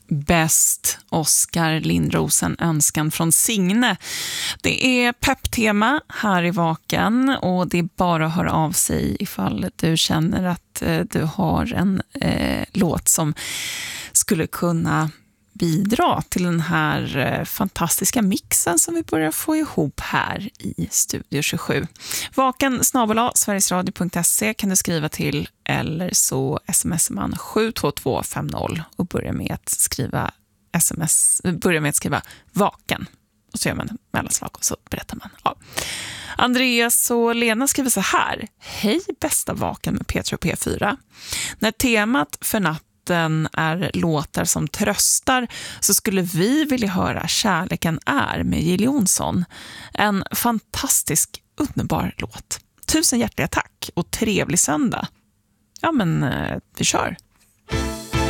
Bäst, Oskar Lindrosen, önskan från Signe. Det är pepptema här i Vaken och det är bara att höra av sig ifall du känner att du har en låt som skulle kunna bidra till den här fantastiska mixen som vi börjar få ihop här i Studio 27. vaken@sverigesradio.se kan du skriva till, eller så smsar man 72250 och börjar med att skriva vaken. Och så gör man mellanslag och så berättar man. Ja. Andreas och Lena skriver så här: hej bästa Vaken med P3 och P4. När temat för natten är låtar som tröstar så skulle vi vilja höra Kärleken är med Jill Johnson. En fantastisk, underbar låt. 1000 hjärtliga tack och trevlig söndag. Ja men vi kör.